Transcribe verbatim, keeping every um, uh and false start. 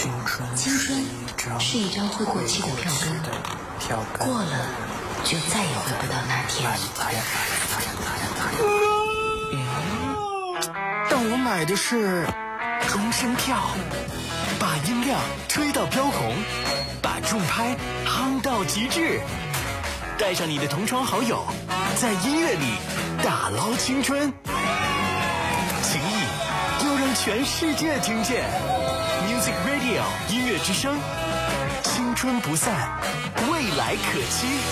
青春是一张会过期的票根，过了就再也回不到那天。 但我买的是终身票，把音量吹到飙红，把重拍夯到极致，带上你的同窗好友，在音乐里打捞青春，情谊要让全世界听见。Music Radio 音乐之声，青春不散，未来可期。